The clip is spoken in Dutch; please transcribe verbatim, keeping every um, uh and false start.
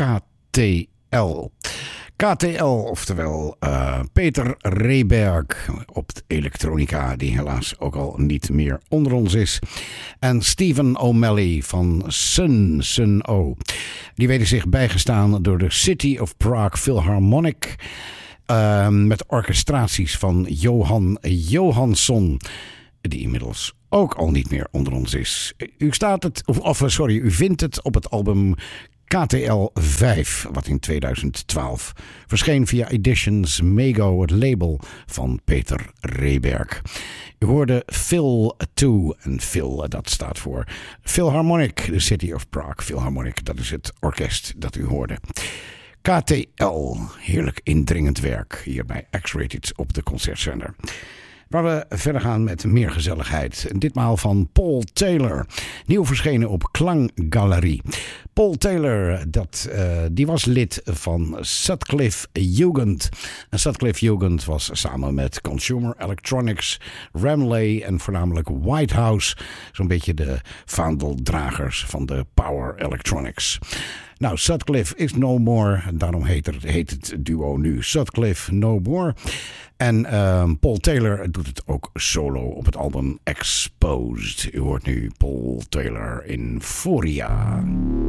K T L. K T L, oftewel uh, Peter Rehberg op de elektronica, die helaas ook al niet meer onder ons is. En Stephen O'Malley van Sun, Sun O. Die werden zich bijgestaan door de City of Prague Philharmonic. Uh, met orchestraties van Johan Johansson, die inmiddels ook al niet meer onder ons is. U staat het, of, of sorry, u vindt het op het album K T L vijf, wat in tweeduizend twaalf verscheen via Editions Mego, het label van Peter Rehberg. U hoorde Phil twee, en Phil, dat staat voor Philharmonic, de City of Prague Philharmonic, dat is het orkest dat u hoorde. K T L, heerlijk indringend werk hier bij X-Rated op de Concertzender. Waar we verder gaan met meer gezelligheid. Ditmaal van Paul Taylor. Nieuw verschenen op Klanggalerie. Paul Taylor, dat, uh, die was lid van Sutcliffe Jugend. En Sutcliffe Jugend was samen met Consumer Electronics, Ramley en voornamelijk Whitehouse zo'n beetje de vaandeldragers van de Power Electronics. Nou, Sutcliffe is no more. Daarom heet het, heet het duo nu Sutcliffe No More. En uh, Paul Taylor doet het ook solo op het album Exposed. U hoort nu Paul Taylor in Foria.